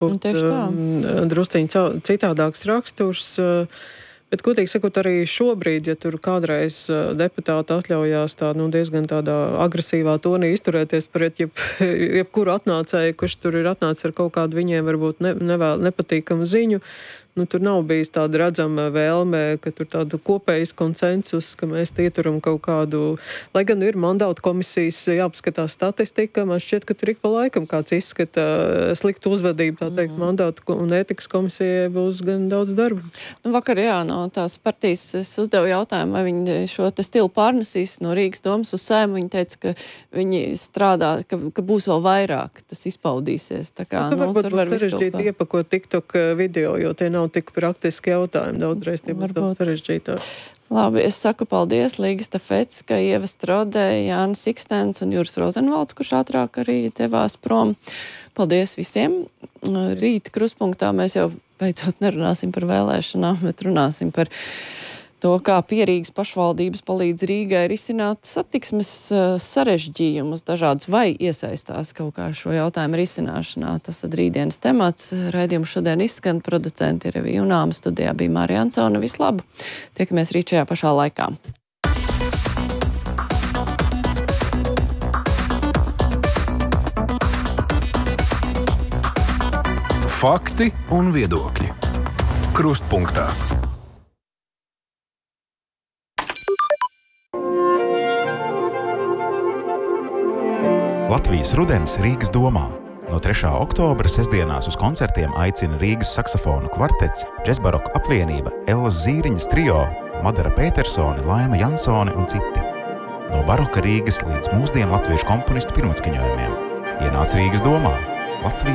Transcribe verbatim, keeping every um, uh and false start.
būt um, drusciņi citādāks raksturs. Bet, godīgi sakot, arī šobrīd, ja tur kādreiz deputāti atļaujās tā, nu, diezgan tādā agresīvā tonī izturēties pret jeb, jebkuru atnācēju, kurš tur ir atnācis ar kaut kādu viņiem varbūt ne, nevēl, nepatīkamu ziņu, nu, tur nav bijis tāda redzama vēlme, ka tur tāda kopējas konsensus, ka mēs ieturam kaut kādu, lai gan ir mandātu komisijas jāpaskatās statistika, man šķiet, ka tur ik pa laikam kāds izskata sliktu uzvedību, tā teikt, mm. mandātu un ētikas komisijai būs gan daudz darba. Nu, vakar, jā, no tās partijas es uzdevu jautājumu, vai viņi šo te stilu pārnesīs no Rīgas domas uz Saimu. Viņi teica, ka viņi strādā, ka, ka būs vēl vairāk, tas izpaudīsies. Tā kā, nu, nu, varbūt tur var sarežģīti iepakot TikTok video, jo tie nav tik praktiski jautājumi. Daudzreiz tie būs daudz sarežģītāk. Labi, es saku paldies Līga Stafecka, Ieva Strode, Jānis Ikstens un Juris Rozenvalds, kurš ātrāk arī devās prom. Paldies visiem. Rīt kruspunktā mēs jau beidzot nerunāsim par vēlēšanām, bet runāsim par to, kā Pierīgas pašvaldības palīdz Rīgai risināt satiksmes sarežģījumus dažādus vai iesaistās kaut kā šo jautājumu risināšanā. Tas tad rītdienas temats. Raidījumu šodien izskan producenti Revija Unāma, studijā bija Mārija Ansone. Vislabāk! Tiekamies rīt šajā pašā laikā. Fakti un viedokļi. Krustpunktā. Latvijas rudens Rīgas domā. No trešā oktobra sestdienās uz koncertiem aicina Rīgas saksofonu kvartets, džezbaroka apvienība, Ellas Zīriņas trio, Madara Petersone, Laima Jansone un citi. No baroka Rīgas līdz mūsdienu latviešu komponistu pirmatskaņojumiem. Ienāc Rīgas domā. Latvija